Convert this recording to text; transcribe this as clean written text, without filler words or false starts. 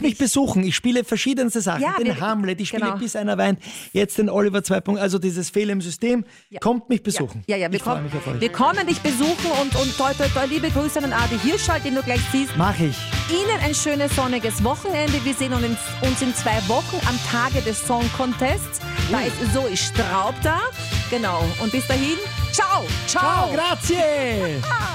mich besuchen. Ich spiele verschiedenste Sachen. Ja, den Hamlet, ich spiele genau. Bis einer weint, jetzt den Oliver 2. Also dieses Fehler im System. Kommt mich besuchen. Ja, wir Ich freue mich auf euch. Wir kommen dich besuchen und toi, toi, toi, liebe Grüße an Adi Hirschall, den du gleich siehst. Mach ich. Ihnen ein schönes sonniges Wochenende. Wir sehen uns in 2 Wochen am Tage des Song Contests. Da ist Zoe Straub da. Genau. Und bis dahin, ciao. Ciao, grazie.